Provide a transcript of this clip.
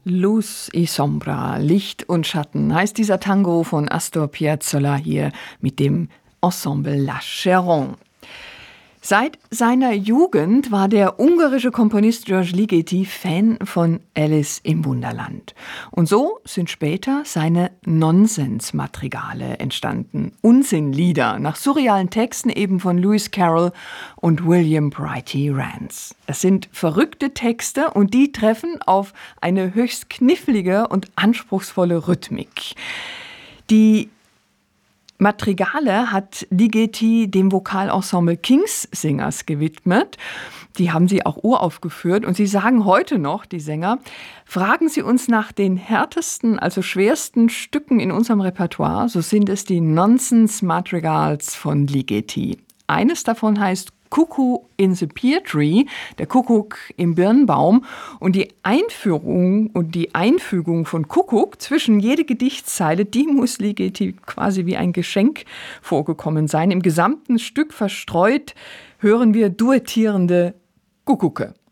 Luz y Sombra, Licht und Schatten, heißt dieser Tango von Astor Piazzolla hier mit dem Ensemble La Charonne. Seit seiner Jugend war der ungarische Komponist George Ligeti Fan von Alice im Wunderland. Und so sind später seine Nonsens-Madrigale entstanden. Unsinnlieder nach surrealen Texten eben von Lewis Carroll und William Brighty Rance. Es sind verrückte Texte und die treffen auf eine höchst knifflige und anspruchsvolle Rhythmik. Die Madrigale hat Ligeti dem Vokalensemble King's Singers gewidmet. Die haben sie auch uraufgeführt und sie sagen heute noch, die Sänger, fragen Sie uns nach den härtesten, also schwersten Stücken in unserem Repertoire, so sind es die Nonsense Madrigals von Ligeti. Eines davon heißt Cuckoo in the Pear Tree, der Kuckuck im Birnbaum. Und die Einführung und die Einfügung von Kuckuck zwischen jede Gedichtszeile, die muss Ligeti quasi wie ein Geschenk vorgekommen sein. Im gesamten Stück verstreut hören wir duettierende Kuckucke.